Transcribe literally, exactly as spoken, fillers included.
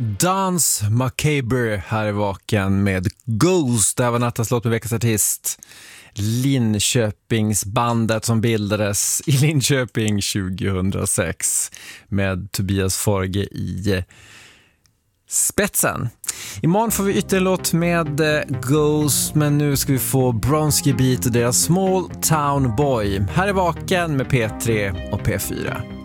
Dance Macabre här i Vaken med Ghost. Det här var nattens låt med veckans artist. Linköpingsbandet som bildades i Linköping tjugohundrasex med Tobias Forge i spetsen. Imorgon får vi ytterligare en låt med Ghost, men nu ska vi få Bronski Beat och deras Small Town Boy. Här är Vaken med P tre och P fyra.